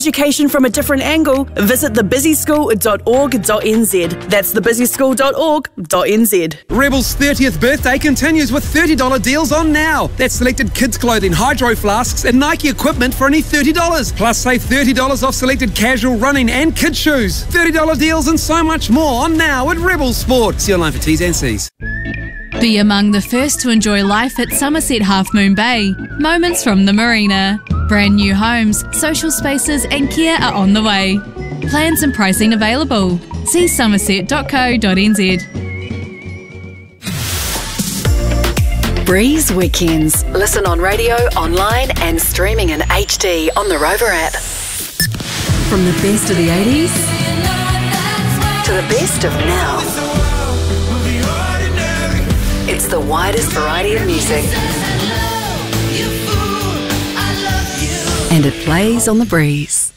Education from a different angle, visit thebusyschool.org.nz. That's thebusyschool.org.nz. Rebel's 30th birthday continues with $30 deals on now. That's selected kids' clothing, hydro flasks and Nike equipment for only $30. Plus save $30 off selected casual running and kids' shoes. $30 deals and so much more on now at Rebel Sport. See online for T's and C's. Be among the first to enjoy life at Somerset Half Moon Bay. Moments from the Marina. Brand new homes, social spaces and care are on the way. Plans and pricing available. See somerset.co.nz. Breeze Weekends. Listen on radio, online and streaming in HD on the Rover app. From the best of the 80s to the best of now. It's the widest variety of music. And it plays on the breeze.